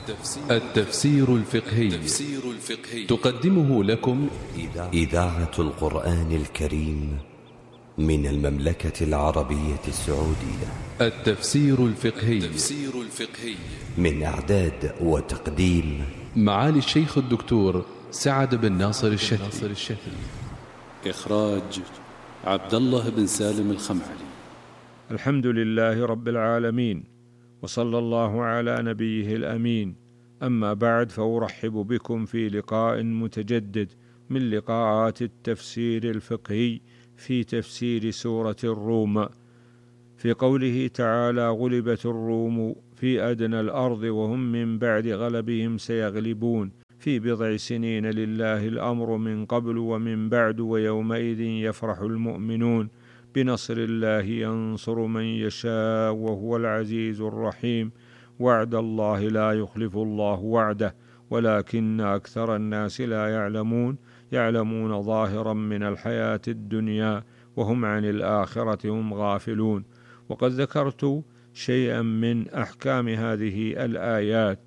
التفسير الفقهي تقدمه لكم إذاعة القرآن الكريم من المملكة العربية السعودية. التفسير الفقهي من إعداد وتقديم معالي الشيخ الدكتور سعد بن ناصر الشتري. إخراج عبد الله بن سالم الخمعلي. الحمد لله رب العالمين، وصلى الله على نبيه الأمين. أما بعد، فأرحب بكم في لقاء متجدد من لقاءات التفسير الفقهي في تفسير سورة الروم، في قوله تعالى: غلبت الروم في أدنى الأرض وهم من بعد غلبهم سيغلبون في بضع سنين لله الأمر من قبل ومن بعد ويومئذ يفرح المؤمنون بنصر الله ينصر من يشاء وهو العزيز الرحيم. وعد الله لا يخلف الله وعده ولكن أكثر الناس لا يعلمون ظاهرا من الحياة الدنيا وهم عن الآخرة هم غافلون. وقد ذكرت شيئا من أحكام هذه الآيات،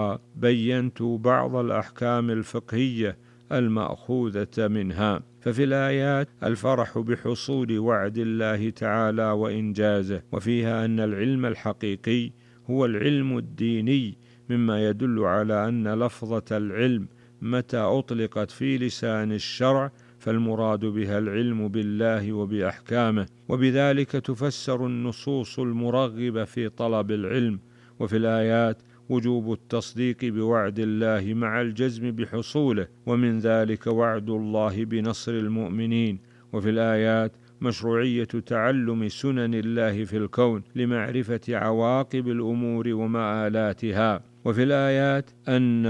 وبينت بعض الأحكام الفقهية المأخوذة منها. ففي الآيات الفرح بحصول وعد الله تعالى وإنجازه، وفيها أن العلم الحقيقي هو العلم الديني، مما يدل على أن لفظة العلم متى أطلقت في لسان الشرع فالمراد بها العلم بالله وبأحكامه، وبذلك تفسر النصوص المرغبة في طلب العلم. وفي الآيات وجوب التصديق بوعد الله مع الجزم بحصوله، ومن ذلك وعد الله بنصر المؤمنين. وفي الآيات مشروعية تعلم سنن الله في الكون لمعرفة عواقب الأمور ومآلاتها. وفي الآيات أن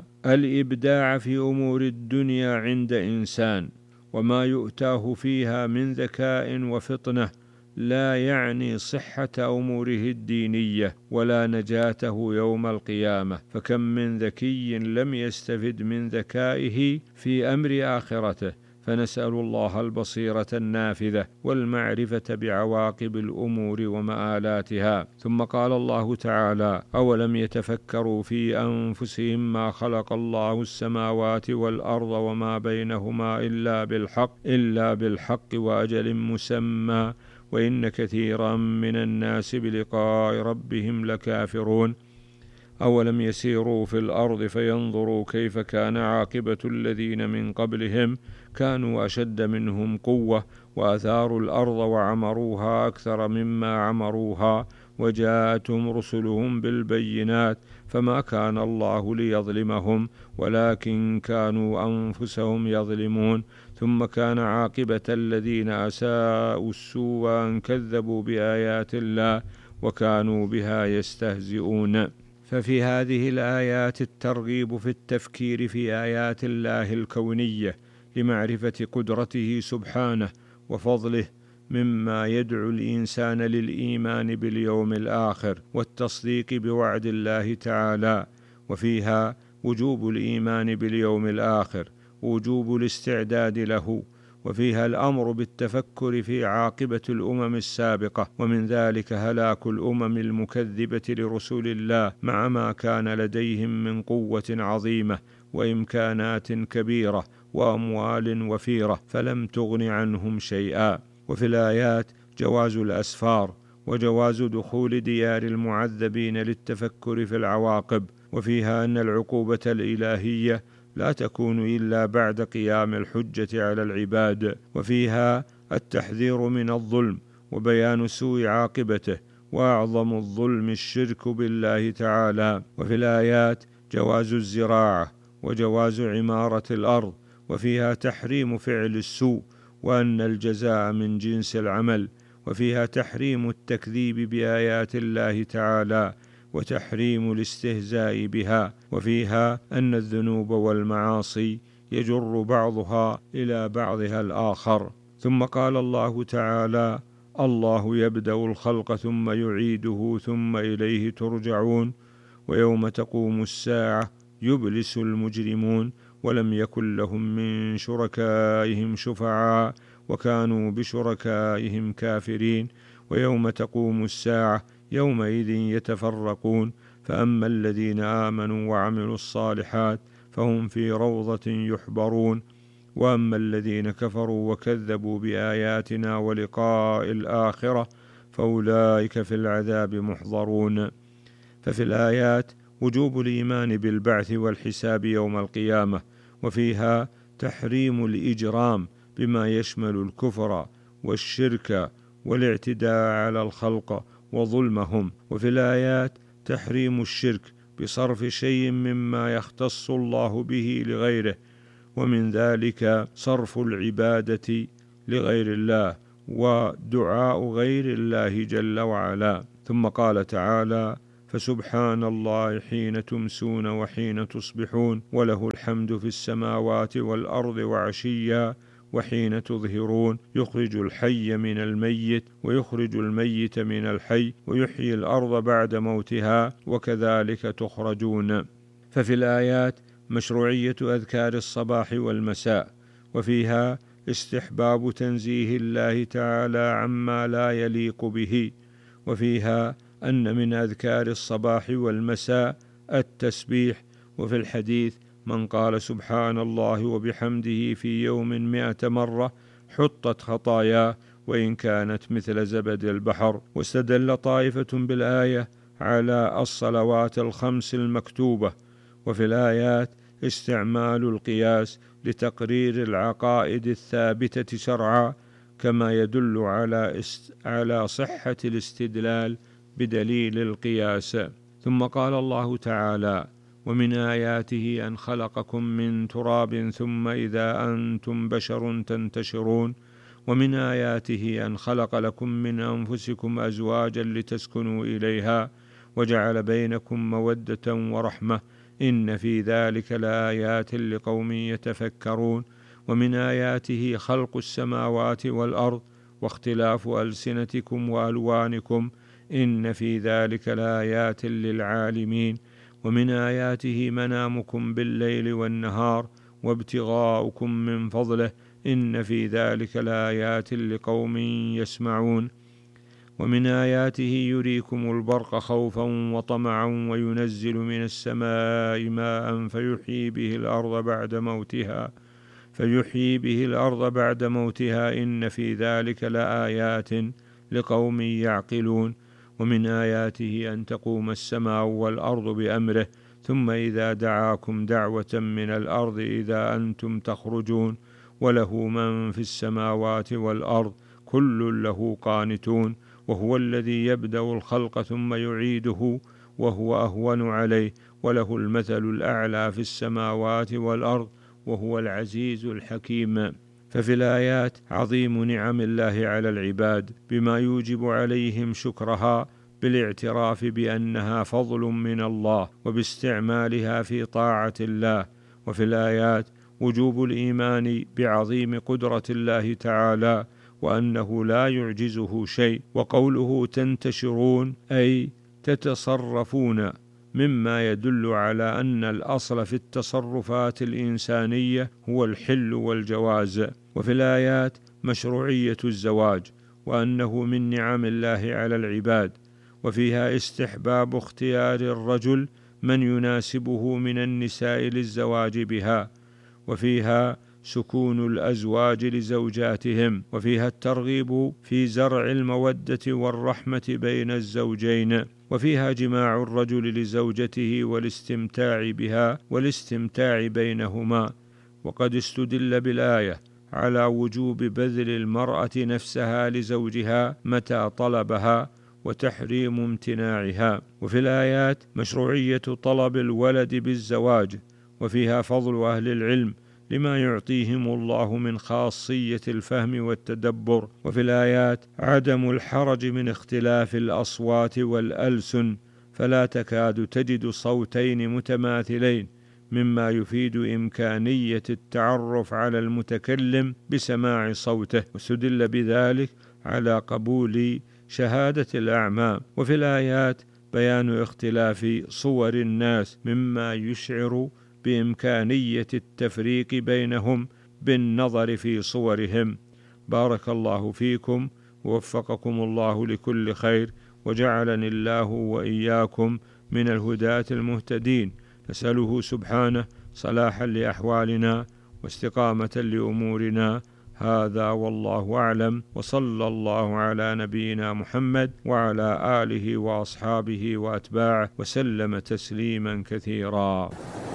الإبداع في أمور الدنيا عند إنسان وما يؤتاه فيها من ذكاء وفطنة لا يعني صحة أموره الدينية ولا نجاته يوم القيامة، فكم من ذكي لم يستفد من ذكائه في أمر آخرته. فنسأل الله البصيرة النافذة والمعرفة بعواقب الأمور ومآلاتها. ثم قال الله تعالى: أولم يتفكروا في أنفسهم ما خلق الله السماوات والأرض وما بينهما إلا بالحق وأجل مسمى وإن كثيرا من الناس بلقاء ربهم لكافرون. أولم يسيروا في الأرض فينظروا كيف كان عاقبة الذين من قبلهم كانوا أشد منهم قوة وأثاروا الأرض وعمروها أكثر مما عمروها وجاءتهم رسلهم بالبينات فما كان الله ليظلمهم ولكن كانوا أنفسهم يظلمون. ثم كان عاقبة الذين أساءوا السوء أن كذبوا بآيات الله وكانوا بها يستهزئون. ففي هذه الآيات الترغيب في التفكير في آيات الله الكونية لمعرفة قدرته سبحانه وفضله، مما يدعو الإنسان للإيمان باليوم الآخر والتصديق بوعد الله تعالى. وفيها وجوب الإيمان باليوم الآخر، وجوب الاستعداد له، وفيها الأمر بالتفكر في عاقبة الأمم السابقة، ومن ذلك هلاك الأمم المكذبة لرسول الله مع ما كان لديهم من قوة عظيمة وإمكانات كبيرة وأموال وفيرة فلم تغن عنهم شيئا. وفي الآيات جواز الأسفار وجواز دخول ديار المعذبين للتفكر في العواقب. وفيها أن العقوبة الإلهية لا تكون إلا بعد قيام الحجة على العباد. وفيها التحذير من الظلم وبيان سوء عاقبته، وأعظم الظلم الشرك بالله تعالى. وفي الآيات جواز الزراعة وجواز عمارة الأرض، وفيها تحريم فعل السوء وأن الجزاء من جنس العمل. وفيها تحريم التكذيب بآيات الله تعالى وتحريم الاستهزاء بها. وفيها أن الذنوب والمعاصي يجر بعضها إلى بعضها الآخر. ثم قال الله تعالى: الله يبدأ الخلق ثم يعيده ثم إليه ترجعون ويوم تقوم الساعة يبلس المجرمون ولم يكن لهم من شركائهم شفعاء وكانوا بشركائهم كافرين ويوم تقوم الساعة يومئذ يتفرقون، فأما الذين آمنوا وعملوا الصالحات فهم في روضة يحبرون، وأما الذين كفروا وكذبوا بآياتنا ولقاء الآخرة فأولئك في العذاب محضرون. ففي الآيات وجوب الإيمان بالبعث والحساب يوم القيامة، وفيها تحريم الإجرام بما يشمل الكفر والشرك والاعتداء على الخلق وظلمهم، وفي الآيات تحريم الشرك بصرف شيء مما يختص الله به لغيره، ومن ذلك صرف العبادة لغير الله ودعاء غير الله جل وعلا. ثم قال تعالى: فسبحان الله حين تمسون وحين تصبحون وله الحمد في السماوات والأرض وعشيا وحين تظهرون، يخرج الحي من الميت ويخرج الميت من الحي ويحيي الأرض بعد موتها وكذلك تخرجون. ففي الآيات مشروعية أذكار الصباح والمساء، وفيها استحباب تنزيه الله تعالى عما لا يليق به، وفيها أن من أذكار الصباح والمساء التسبيح، وفي الحديث: من قال سبحان الله وبحمده في يوم 100 مرة حطت خطاياه وإن كانت مثل زبد البحر. واستدل طائفة بالآية على الصلوات الخمس المكتوبة، وفي الآيات استعمال القياس لتقرير العقائد الثابتة شرعا، كما يدل على صحة الاستدلال بدليل القياس. ثم قال الله تعالى: ومن آياته أن خلقكم من تراب ثم إذا أنتم بشر تنتشرون، ومن آياته أن خلق لكم من أنفسكم أزواجا لتسكنوا إليها وجعل بينكم مودة ورحمة إن في ذلك لآيات لقوم يتفكرون، ومن آياته خلق السماوات والأرض واختلاف ألسنتكم وألوانكم إن في ذلك لآيات للعالمين، ومن آياته منامكم بالليل والنهار وابتغاؤكم من فضله إن في ذلك لآيات لقوم يسمعون، ومن آياته يريكم البرق خوفا وطمعا وينزل من السماء ماء فيحيي به الأرض بعد موتها إن في ذلك لآيات لقوم يعقلون، ومن آياته أن تقوم السماء والأرض بأمره ثم إذا دعاكم دعوة من الأرض إذا أنتم تخرجون، وله من في السماوات والأرض كل له قانتون، وهو الذي يبدأ الخلق ثم يعيده وهو أهون عليه، وله المثل الأعلى في السماوات والأرض وهو العزيز الحكيم. ففي الآيات عظيم نعم الله على العباد بما يوجب عليهم شكرها بالاعتراف بأنها فضل من الله وباستعمالها في طاعة الله، وفي الآيات وجوب الإيمان بعظيم قدرة الله تعالى وأنه لا يعجزه شيء، وقوله تنتشرون أي تتصرفون، مما يدل على أن الأصل في التصرفات الإنسانية هو الحل والجواز. وفي الآيات مشروعية الزواج وأنه من نعم الله على العباد، وفيها استحباب اختيار الرجل من يناسبه من النساء للزواج بها، وفيها سكون الأزواج لزوجاتهم، وفيها الترغيب في زرع المودة والرحمة بين الزوجين، وفيها جماع الرجل لزوجته والاستمتاع بها والاستمتاع بينهما. وقد استدل بالآية على وجوب بذل المرأة نفسها لزوجها متى طلبها وتحريم امتناعها. وفي الآيات مشروعية طلب الولد بالزواج، وفيها فضل أهل العلم لما يعطيهم الله من خاصية الفهم والتدبر. وفي الآيات عدم الحرج من اختلاف الأصوات والألسن، فلا تكاد تجد صوتين متماثلين، مما يفيد إمكانية التعرف على المتكلم بسماع صوته، واستدل بذلك على قبول شهادة الأعمى. وفي الآيات بيان اختلاف صور الناس مما يشعر بإمكانية التفريق بينهم بالنظر في صورهم. بارك الله فيكم ووفقكم الله لكل خير، وجعلني الله وإياكم من الهداة المهتدين. نسأله سبحانه صلاحا لأحوالنا واستقامة لأمورنا. هذا والله أعلم، وصلى الله على نبينا محمد وعلى آله وأصحابه وأتباعه وسلم تسليما كثيرا.